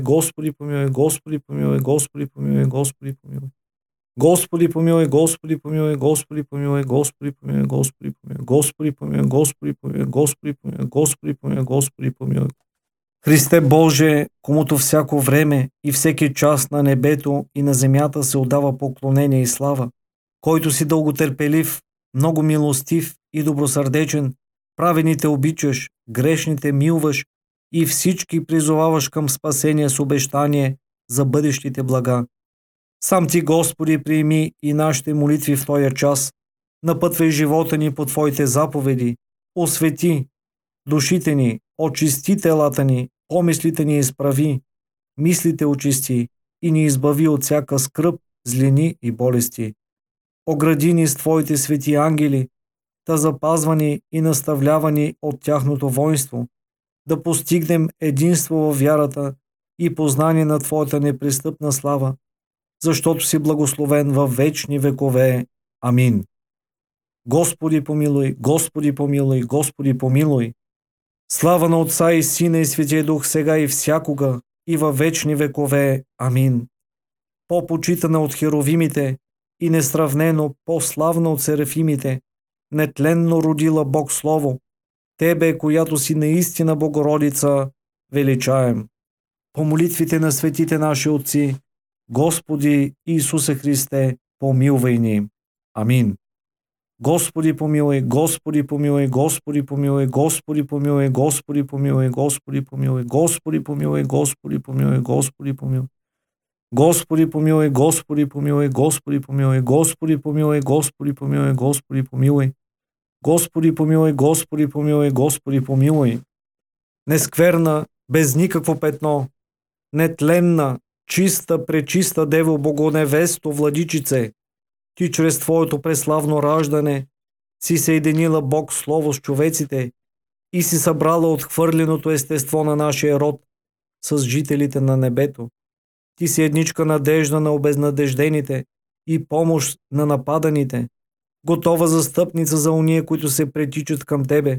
Господи помилуй, Господи помилуй, Господи помилуй, Господи помилуй. Господи помилуй, Господи помилуй, Господи помилуй, Господи помилуй, Господи помилуй, Господи помилуй, Господи помилуй, Господи помилуй, Господи помилуй, Господи помилуй. Христе Боже, комуто всяко време и всеки час на небето и на земята се отдава поклонение и слава, който си дълготърпелив, много милостив и добросърдечен, правените обичаш, грешните милваш и всички призоваваш към спасение с обещание за бъдещите блага. Сам Ти, Господи, приеми и нашите молитви в този час. Напътвай живота ни по Твоите заповеди. Освети душите ни, очисти телата ни, помислите ни изправи, мислите очисти и ни избави от всяка скръб, злини и болести. Огради ни с Твоите свети ангели, да запазвани и наставлявани от тяхното воинство, да постигнем единство във вярата и познание на Твоята непрестъпна слава, защото си благословен във вечни векове. Амин. Господи помилуй, Господи помилуй, Господи помилуй. Слава на Отца и Сина и Светия Дух, сега и всякога, и във вечни векове. Амин. По-почитана от херовимите и несравнено по-славна от серафимите, нетленно родила Бог Слово, Тебе, която си наистина Богородица, величаем. По молитвите на светите наши отци, Господи Исусе Христе, помилвай ни. Амин. Господи помилуй, Господи помилуй, Господи помилуй, Господи помилуй, Господи помилуй, Господи помилуй, Господи помилуй, Господи помилуй, Господи помилуй. Господи помилуй, Господи помилуй, Господи помилуй, Господи помилуй, Господи помилуй, Господи помилуй. Господи помилуй, Господи помилуй, Господи помилуй. Нескверна, без никакво петно, нетленна, чиста, пречиста Дево, Богоневесто, Владичице, Ти чрез Твоето преславно раждане си съединила Бог Слово с човеците и си събрала отхвърленото естество на нашия род с жителите на небето. Ти си едничка надежда на обезнадеждените и помощ на нападаните, готова застъпница за уния, които се претичат към Тебе,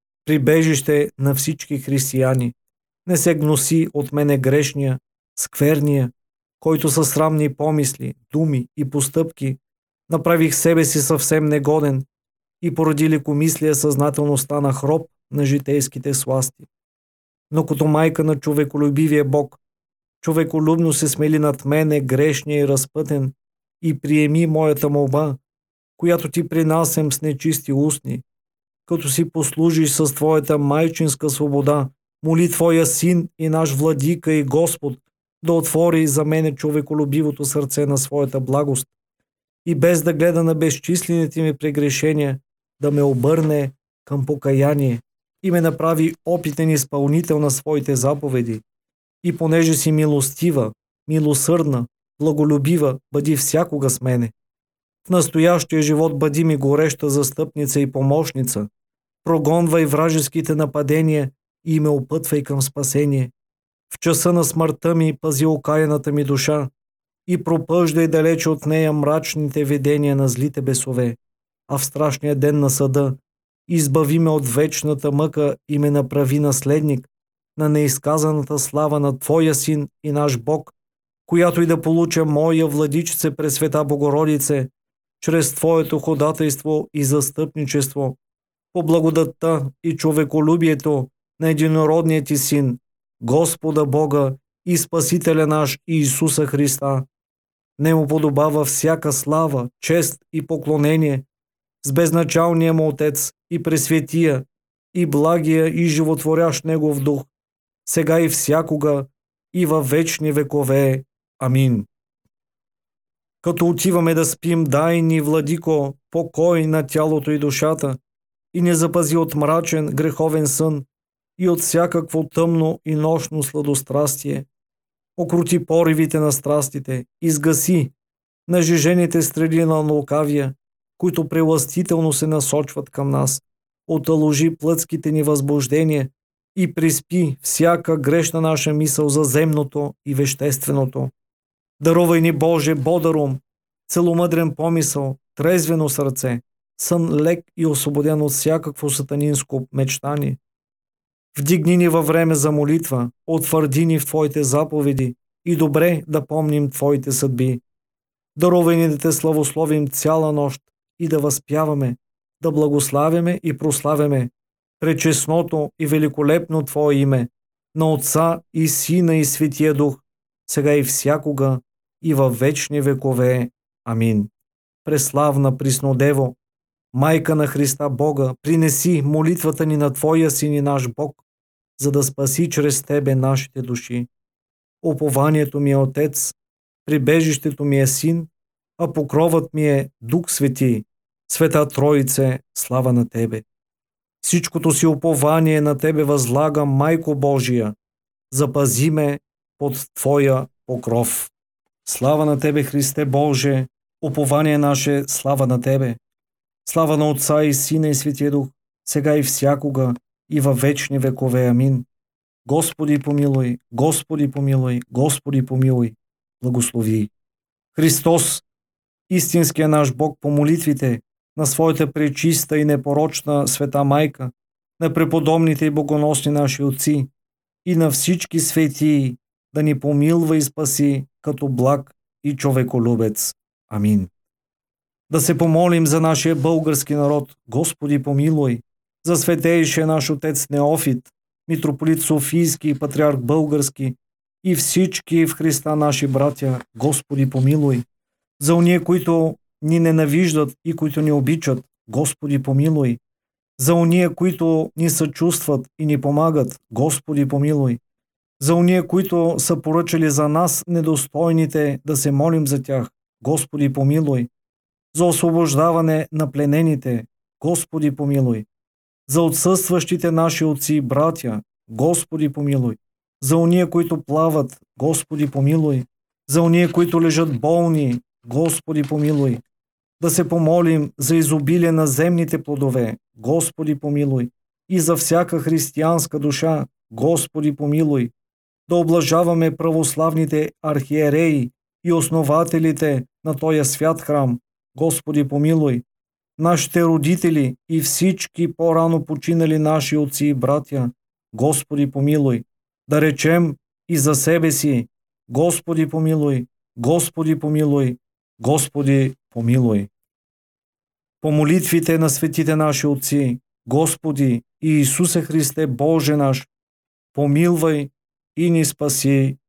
прибежище на всички християни. Не се гноси от мене грешния, скверния, който със срамни помисли, думи и постъпки направих себе си съвсем негоден и поради лекомислие съзнателно станах роб на житейските сласти. Но като майка на човеколюбивия Бог, човеколюбно се смели над мене, грешния и разпътен, и приеми моята молба, която Ти принасям с нечисти устни, като си послужиш с Твоята майчинска свобода, моли Твоя Син и наш Владика и Господ да отвори за мене човеколюбивото сърце на своята благост и без да гледа на безчислените ми прегрешения, да ме обърне към покаяние и ме направи опитен изпълнител на своите заповеди. И понеже си милостива, милосърдна, благолюбива, бъди всякога с мене. В настоящия живот бъди ми гореща застъпница и помощница. Прогонвай вражеските нападения и ме опътвай към спасение. В часа на смъртта ми пази окаяната ми душа и пропъждай далече от нея мрачните видения на злите бесове, а в страшния ден на съда избави ме от вечната мъка и ме направи наследник на неизказаната слава на Твоя Син и наш Бог, която и да получа моя Владичице Пресвета Богородице, чрез Твоето ходатайство и застъпничество, по благодатта и човеколюбието на единородния Ти Син, Господа Бога и Спасителя наш Иисуса Христа. Нему подобава всяка слава, чест и поклонение с безначалния му Отец и Пресветия, и благия и животворящ Негов Дух, сега и всякога, и във вечни векове. Амин. Като отиваме да спим, дай ни, Владико, покой на тялото и душата и не запази от мрачен, греховен сън и от всякакво тъмно и нощно сладострастие. Окрути поривите на страстите, изгаси нажежените стрели на лукавия, които прелъстително се насочват към нас, оталожи плътските ни възбуждения и приспи всяка грешна наша мисъл за земното и вещественото. Дарувай ни, Боже, бодър ум, целомъдрен помисъл, трезвено сърце, сън лек и освободен от всякакво сатанинско мечтание. Вдигни ни във време за молитва, утвърди ни в Твоите заповеди и добре да помним Твоите съдби. Дарувай ни да Те славословим цяла нощ и да възпяваме, да благославяме и прославяме пречестното и великолепно Твое име, на Отца и Сина и Светия Дух, сега и всякога и във вечни векове. Амин. Преславна Приснодево, Майка на Христа Бога, принеси молитвата ни на Твоя Син и наш Бог, за да спаси чрез Тебе нашите души. Упованието ми е Отец, прибежището ми е Син, а покровът ми е Дух Свети. Света Троице, слава на Тебе! Всичкото си упование на Тебе възлагам, Майко Божия, запази ме под Твоя покров. Слава на Тебе, Христе Боже, упование наше, слава на Тебе. Слава на Отца и Сина и Светия Дух, сега и всякога и във вечни векове. Амин. Господи помилуй, Господи помилуй, Господи помилуй, благослови. Христос, истинския наш Бог, по молитвите на своята пречиста и непорочна света майка, на преподобните и богоносни наши отци и на всички светии, да ни помилва и спаси като благ и човеколюбец. Амин. Да се помолим за нашия български народ. Господи помилуй, за светейшия наш отец Неофит, митрополит Софийски и патриарх български и всички в Христа наши братя. Господи помилуй, за уния, които ни ненавиждат и които ни обичат. Господи помилуй, за уния, които ни съчувстват и ни помагат. Господи помилуй, за уния, които са поръчали за нас недостойните да се молим за тях. Господи помилуй, за освобождаване на пленените. Господи помилуй, за отсъстващите наши отци и братя. Господи помилуй, за уния, които плават. Господи помилуй, за уния, които лежат болни. Господи помилуй, да се помолим за изобилие на земните плодове. Господи помилуй, и за всяка християнска душа. Господи помилуй, да облажаваме православните архиереи и основателите на този свят храм. Господи помилуй, нашите родители и всички по-рано починали наши отци и братя. Господи помилуй, да речем и за себе си: Господи помилуй, Господи помилуй, Господи помилуй. По молитвите на светите наши отци, Господи и Исусе Христе Боже наш, помилвай и ни спаси.